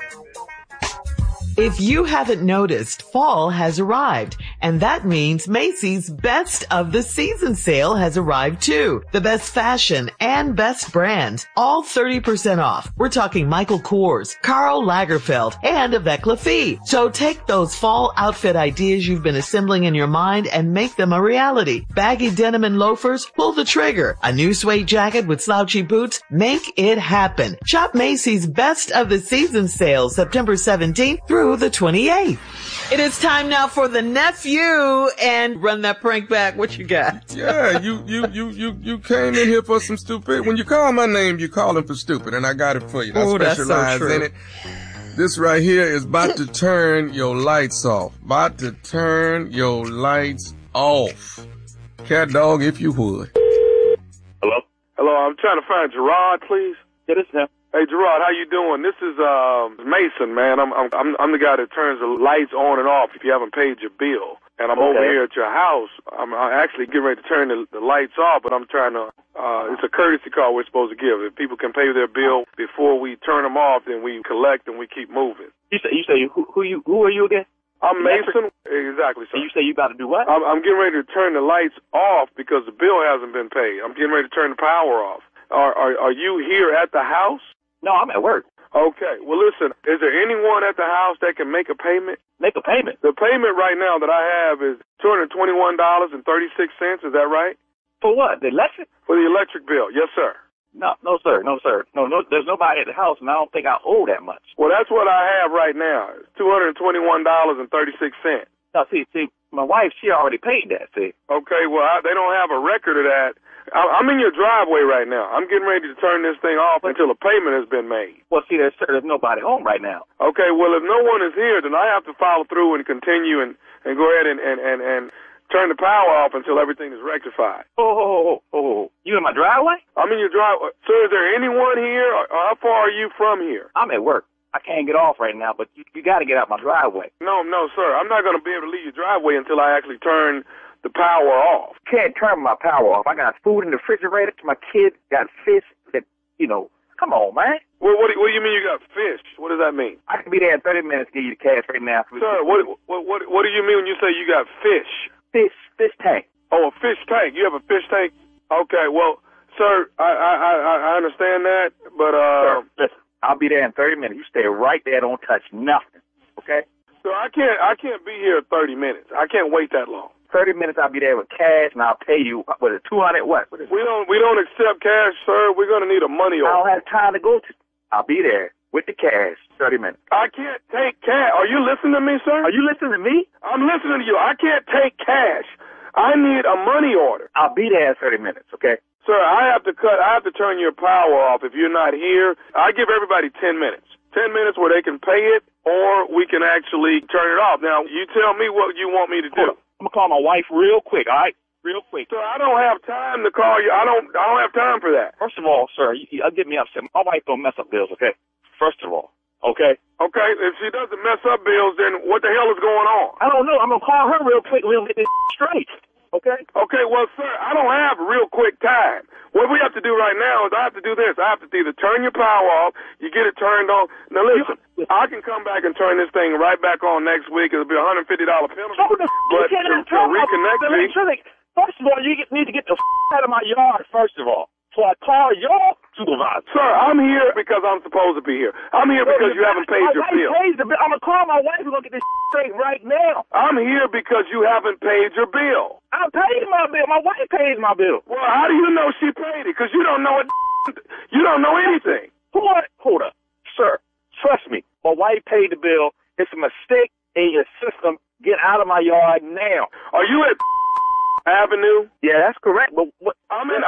If you haven't noticed, fall has arrived, and that means Macy's Best of the Season sale has arrived too. The best fashion and best brands, all 30% off. We're talking Michael Kors, Karl Lagerfeld, and Avec La Fille. So take those fall outfit ideas you've been assembling in your mind and make them a reality. Baggy denim and loafers, pull the trigger. A new suede jacket with slouchy boots, make it happen. Shop Macy's Best of the Season sale September 17th through the 28th. It is time now for the nephew and run that prank back. What you got? Yeah, you came in here for some stupid. When you call my name, you call him for stupid, and I got it for you. I specialize so in it. This right here is about to turn your lights off. About to turn your lights off. Cat dog, if you would. Hello? Hello, I'm trying to find Gerard, please. Yeah, this is him. Hey, Gerard, how you doing? This is Mason, man. I'm the guy that turns the lights on and off if you haven't paid your bill. And I'm over here at your house. I'm actually getting ready to turn the lights off, but I'm trying to. It's a courtesy call we're supposed to give. If people can pay their bill before we turn them off, then we collect and we keep moving. You say who are you again? I'm Mason. Exactly, sir. And you say you about to do what? I'm getting ready to turn the lights off because the bill hasn't been paid. I'm getting ready to turn the power off. Are you here at the house? No, I'm at work. Okay. Well, listen, is there anyone at the house that can make a payment? Make a payment? The payment right now that I have is $221.36. Is that right? For what? The electric? For the electric bill. Yes, sir. No, sir. No, there's nobody at the house, and I don't think I owe that much. Well, that's what I have right now. It's $221.36. Now, see, my wife, she already paid that, see. Okay, well, they don't have a record of that. I'm in your driveway right now. I'm getting ready to turn this thing off until a payment has been made. Well, see, there's nobody home right now. Okay, well, if no one is here, then I have to follow through and continue and go ahead and turn the power off until everything is rectified. Oh. You in my driveway? I'm in your driveway. Sir, is there anyone here? Or how far are you from here? I'm at work. I can't get off right now, but you got to get out my driveway. No, sir. I'm not going to be able to leave your driveway until I actually turn the power off. Can't turn my power off. I got food in the refrigerator. My kids got fish that, come on, man. Well, what do you mean you got fish? What does that mean? I can be there in 30 minutes to give you the cash right now. Sir, what do you mean when you say you got fish? Fish tank. Oh, a fish tank. You have a fish tank? Okay, well, sir, I understand that, but Sir, listen, I'll be there in 30 minutes. You stay right there, don't touch nothing. Okay? So I can't be here 30 minutes. I can't wait that long. 30 minutes I'll be there with cash, and I'll pay you, what is it, 200 what? What is it? We don't accept cash, sir. We're going to need a money order. I don't have time to go to. I'll be there with the cash, 30 minutes. I can't take cash. Are you listening to me, sir? Are you listening to me? I'm listening to you. I can't take cash. I need a money order. I'll be there in 30 minutes, okay? Sir, I have to turn your power off if you're not here. I give everybody 10 minutes. 10 minutes where they can pay it, or we can actually turn it off. Now, you tell me what you want me to do. I'm gonna call my wife real quick, all right? Real quick. Sir, I don't have time to call you. I don't have time for that. First of all, sir, you'll get me upset. My wife don't mess up bills, okay? First of all, okay? Okay, if she doesn't mess up bills, then what the hell is going on? I don't know. I'm gonna call her real quick and we'll get this straight, okay? Okay, well, sir, I don't have real quick time. What we have to do right now is I have to do this. I have to either turn your power off, you get it turned on. Now, listen, I can come back and turn this thing right back on next week. It'll be a $150 penalty. But to reconnect me... First of all, you need to get the out of my yard, first of all. So I call your supervisor. Sir, I'm here because I'm supposed to be here. I'm here because you haven't paid your bill. I'm going to call my wife. We're going to get this straight right now. I'm here because you haven't paid your bill. I paid my bill. My wife pays my bill. Well, how do you know she paid it? Because you don't know it. You don't know anything. Hold up. Sir, trust me. My wife paid the bill. It's a mistake in your system. Get out of my yard now. Are you at Avenue? Yeah, that's correct. But what? I'm in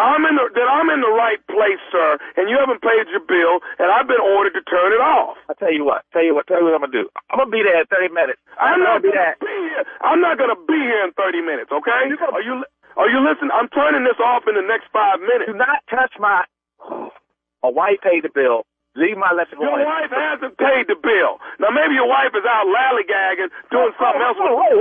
the right place, sir, and you haven't paid your bill, and I've been ordered to turn it off. I tell you what I'm gonna do. I'm gonna be there in 30 minutes. I'm not gonna be here. I'm not gonna be here in 30 minutes. Okay? Are you listening? I'm turning this off in the next 5 minutes. Do not touch my wife paid the bill. Leave my electric on. Your wife hasn't paid the bill. Now, maybe your wife is out lollygagging, doing something else.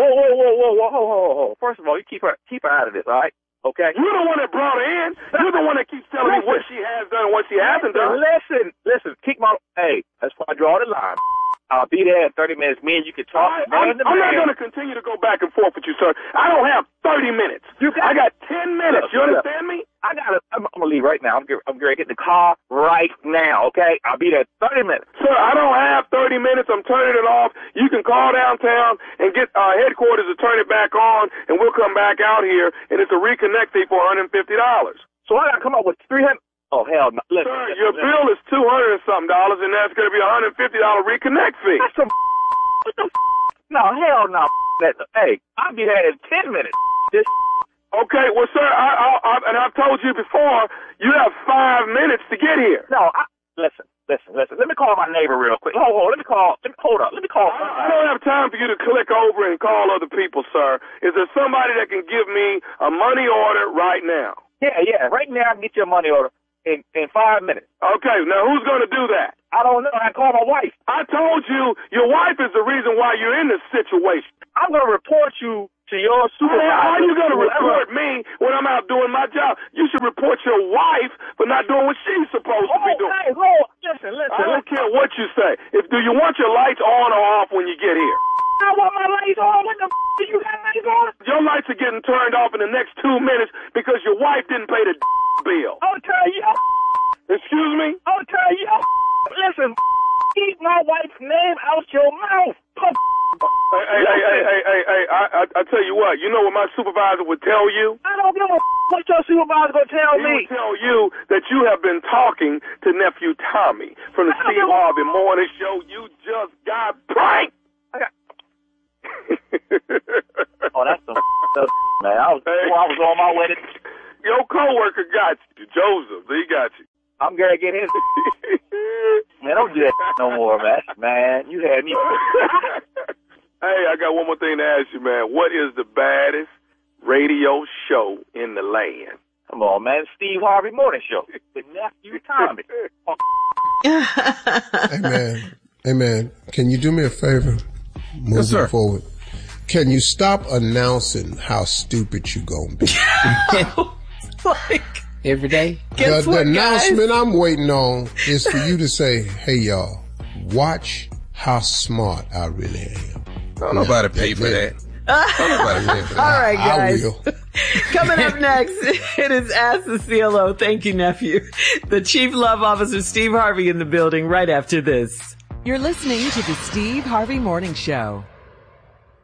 Whoa. First of all, you keep her out of this, all right? Okay? You're the one that brought her in. You're the one that keeps telling me what she has done and what she hasn't done. Listen. Hey, that's why I draw the line. I'll be there in 30 minutes. Me and you can talk. I'm not going to continue to go back and forth with you, sir. I don't have 30 minutes. I got 10 minutes. You understand me? I'm going to leave right now. I'm going to get in the car right now, okay? I'll be there in 30 minutes. Sir, I don't have 30 minutes. I'm turning it off. You can call downtown and get headquarters to turn it back on, and we'll come back out here, and it's a reconnect fee for $150. So I got to come up with $300. Oh, hell no. Listen, sir, your bill is $200 and something, and that's going to be a $150 reconnect fee. That's some what the No, hell no. Hey, I'll be there in 10 minutes. Okay, well, sir, and I've told you before, you have 5 minutes to get here. No, listen. Let me call my neighbor real quick. Hold up. Let me call. I don't have time for you to click over and call other people, sir. Is there somebody that can give me a money order right now? Yeah. Right now, I can get you a money order. In 5 minutes. Okay, now who's going to do that? I don't know. I call my wife. I told you your wife is the reason why you're in this situation. I'm going to report you to your supervisor. How are you going to report me when I'm out doing my job? You should report your wife for not doing what she's supposed to be doing. Hey, listen. I don't care what you say. Do you want your lights on or off when you get here? I want my lights on. What the do you got lights on? Your lights are getting turned off in the next 2 minutes because your wife didn't pay the bill. I'll tell you. Excuse me? I'll tell you. Listen, keep my wife's name out your mouth. Hey, I tell you what, you know what my supervisor would tell you? I don't know what your supervisor going to tell me. He would tell you that you have been talking to nephew Tommy from the Steve Harvey Morning Show. You just got pranked. Oh, that's some man. I was on my way to... Your coworker got you, Joseph. He got you. I'm gonna get his. Man, don't do that no more, man. Man, you had me. Hey, I got one more thing to ask you, man. What is the baddest radio show in the land? Come on, man. Steve Harvey Morning Show with nephew Tommy. Hey, man. Can you do me a favor? Moving forward. Can you stop announcing how stupid you gonna be? Like every day. The announcement I'm waiting on is for you to say, "Hey, y'all, watch how smart I really am." Don't nobody pay for that. All right, guys. I will. Coming up next, it is Ask the CLO. Thank you, nephew. The Chief Love Officer, Steve Harvey, in the building right after this. You're listening to the Steve Harvey Morning Show.